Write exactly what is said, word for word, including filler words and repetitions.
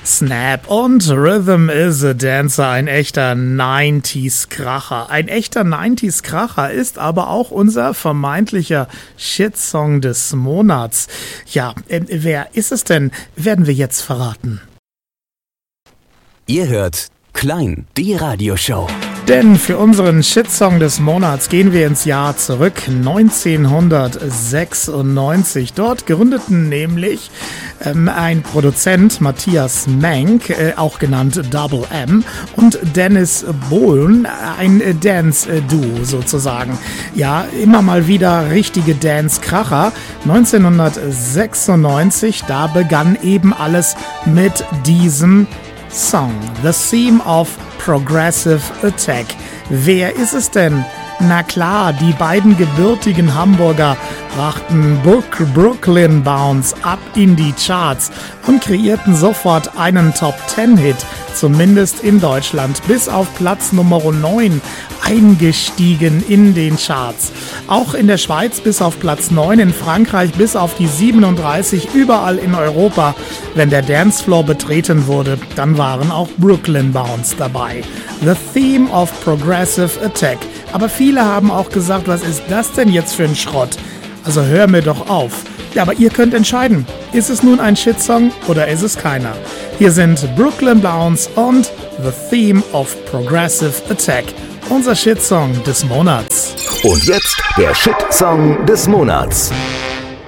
Snap und Rhythm is a Dancer, ein echter neunziger-Kracher. Ein echter neunziger-Kracher ist aber auch unser vermeintlicher Shitsong des Monats. Ja, äh, wer ist es denn? Werden wir jetzt verraten. Ihr hört Klein, die Radioshow. Denn für unseren Shitsong des Monats gehen wir ins Jahr zurück, neunzehnhundertsechsundneunzig. Dort gründeten nämlich ähm, ein Produzent, Matthias Menk, äh, auch genannt Double M, und Dennis Bohlen, ein Dance-Duo sozusagen. Ja, immer mal wieder richtige Dance-Kracher. neunzehnhundertsechsundneunzig, da begann eben alles mit diesem Song, The Theme of Progressive Attack. Wer ist es denn? Na klar, die beiden gebürtigen Hamburger brachten Brook- Brooklyn Bounce ab in die Charts und kreierten sofort einen Top-Ten-Hit, zumindest in Deutschland, bis auf Platz Nummer neun eingestiegen in den Charts. Auch in der Schweiz bis auf Platz neun, in Frankreich bis auf die siebenunddreißig, überall in Europa. Wenn der Dancefloor betreten wurde, dann waren auch Brooklyn Bounce dabei. The Theme of Progressive Attack. Aber viele haben auch gesagt, was ist das denn jetzt für ein Schrott? Also hör mir doch auf. Ja, aber ihr könnt entscheiden, ist es nun ein Shitsong oder ist es keiner? Hier sind Brooklyn Bounce und The Theme of Progressive Attack, unser Shitsong des Monats. Und jetzt der Shitsong des Monats.